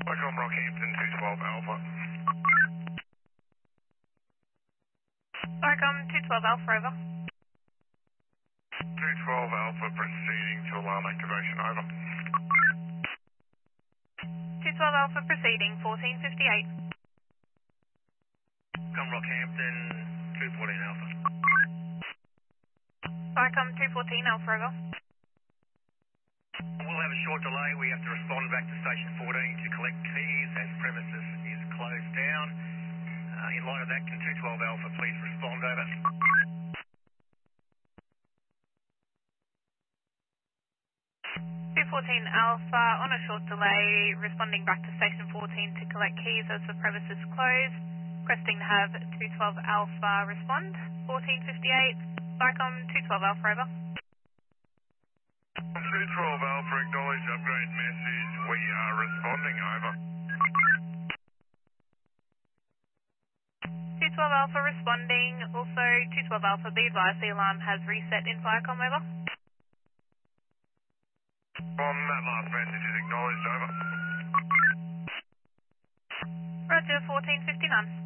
Welcome Rockhampton 212 Alpha. Welcome 212 Alpha, over. 212 Alpha proceeding to alarm activation, over. 212 Alpha proceeding, 1458. Welcome Rockhampton 214 Alpha. Welcome 214 Alpha, over. We'll have a short delay. We have to respond back to station 14 to collect keys as premises is closed down. In light of that, can 212 Alpha please respond, over? 214 Alpha on a short delay, responding back to station 14 to collect keys as the premises closed. Requesting to have 212 Alpha respond, 1458. Welcome 212 Alpha, over. 212 Alpha, acknowledge upgrade message. We are responding, over. 212 Alpha responding. Also 212 Alpha, be advised the alarm has reset in Viacom, over. On that last message is acknowledged, over. Roger, 1459.